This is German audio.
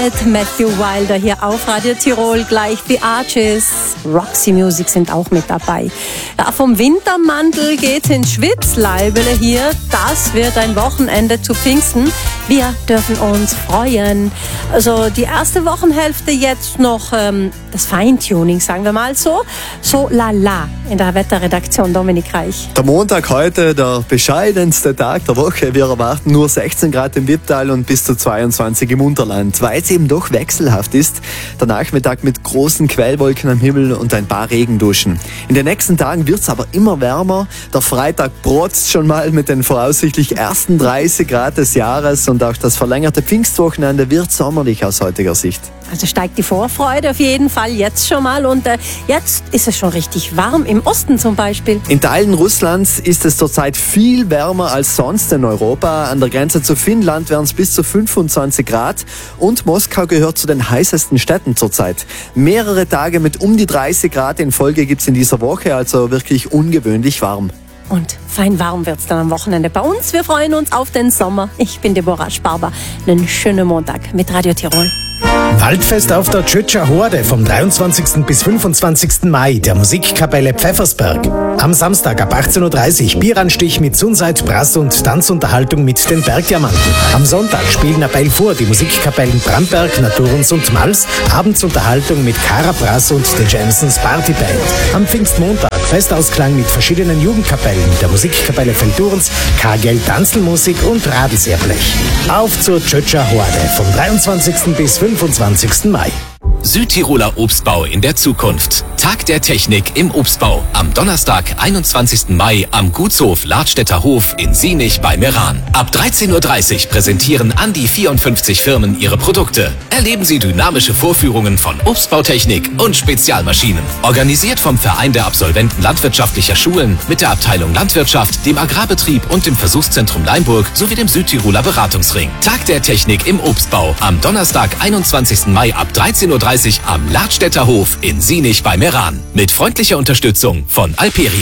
mit Matthew Wilder hier auf Radio Tirol. Gleich die Arches, Roxy Music sind auch mit dabei. Ja, vom Wintermantel geht's in Schwitzleibele hier. Das wird ein Wochenende zu Pfingsten. Wir dürfen uns freuen. Also die erste Wochenhälfte jetzt noch das Feintuning, sagen wir mal so. So lala in der Wetterredaktion, Dominik Reich. Der Montag heute, der bescheidenste Tag der Woche. Wir erwarten nur 16 Grad im Wipptal und bis zu 22 im Unterland, weil es eben doch wechselhaft ist. Der Nachmittag mit großen Quellwolken am Himmel und ein paar Regenduschen. In den nächsten Tagen wird es aber immer wärmer. Der Freitag protzt schon mal mit den voraussichtlich ersten 30 Grad des Jahres und auch das verlängerte Pfingstwochenende wird sommerlich aus heutiger Sicht. Also steigt die Vorfreude auf jeden Fall jetzt schon mal und jetzt ist es schon richtig warm, im Osten zum Beispiel. In Teilen Russlands ist es zurzeit viel wärmer als sonst in Europa. An der Grenze zu Finnland wären es bis zu 25 Grad und Moskau gehört zu den heißesten Städten zurzeit. Mehrere Tage mit um die 30 Grad in Folge gibt es in dieser Woche, also wirklich ungewöhnlich warm. Und fein warm wird's dann am Wochenende bei uns. Wir freuen uns auf den Sommer. Ich bin Deborah Sparber. Einen schönen Montag mit Radio Tirol. Waldfest auf der Tschötscher Horde vom 23. bis 25. Mai der Musikkapelle Pfeffersberg. Am Samstag ab 18.30 Uhr Bieranstich mit Sunside, Brass und Tanzunterhaltung mit den Bergdiamanten. Am Sonntag spielen ab 11 Uhr die Musikkapellen Bramberg, Naturens und Mals. Abendsunterhaltung mit Cara Brass und The Jamsons Partyband. Am Pfingstmontag Festausklang mit verschiedenen Jugendkapellen, der Musikkapelle Feldurens, Kargel Tanzelmusik und Radelseerblech. Auf zur Tschötscher Horde vom 23. bis 25. Mai. Südtiroler Obstbau in der Zukunft. Tag der Technik im Obstbau. Am Donnerstag, 21. Mai am Gutshof Ladstätter Hof in Sienich bei Meran. Ab 13.30 Uhr präsentieren an die 54 Firmen ihre Produkte. Erleben Sie dynamische Vorführungen von Obstbautechnik und Spezialmaschinen. Organisiert vom Verein der Absolventen landwirtschaftlicher Schulen mit der Abteilung Landwirtschaft, dem Agrarbetrieb und dem Versuchszentrum Leimburg sowie dem Südtiroler Beratungsring. Tag der Technik im Obstbau. Am Donnerstag, 21. Mai ab 13.30 Uhr am Ladstätter Hof in Sienich bei Meran. Mit freundlicher Unterstützung von Alperia.